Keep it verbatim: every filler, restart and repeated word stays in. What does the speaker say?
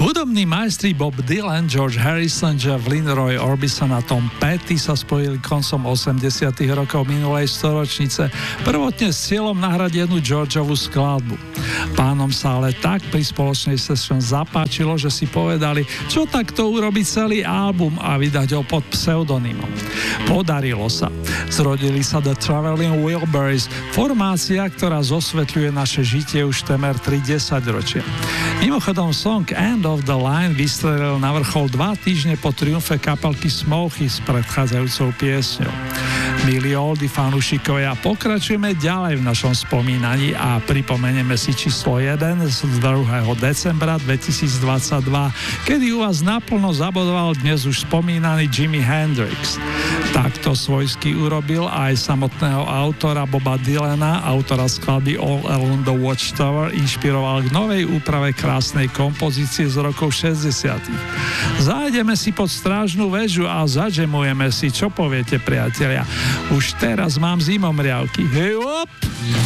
Hudobní majstri Bob Dylan, George Harrison, Jeff Lynne, Roy Orbison a Tom Petty sa spojili koncom osemdesiatych rokov minulej storočnice, prvotne s cieľom nahrať jednu Georgeovú skladbu. Pánom sa ale tak pri spoločnej session zapáčilo, že si povedali, čo takto urobiť celý album a vydať ho pod pseudonymom. Podarilo sa. Zrodili sa The Traveling Wilburys, formácia, ktorá zosvetľuje naše žitie už temer tri desaťročia. Mimochodom song End of the Line vystrelil na vrchol dva týždne po triumfe kapelky Smokey s predchádzajúcou piesňou. Milí oldy fanúšikovia, pokračujeme ďalej v našom spomínaní a pripomenieme si číslo jeden z druhého decembra dvetisícdvadsaťdva, kedy u vás naplno zabodoval dnes už spomínaný Jimi Hendrix. Takto svojsky urobil aj samotného autora Boba Dylana, autora skladby All Along the Watchtower, inšpiroval k novej úprave krásnej kompozície z rokov šesťdesiatych. Zájdeme si pod strážnu väžu a zadžemujeme si, čo poviete, priatelia. Už teraz mám zimomriavky. Hej, op!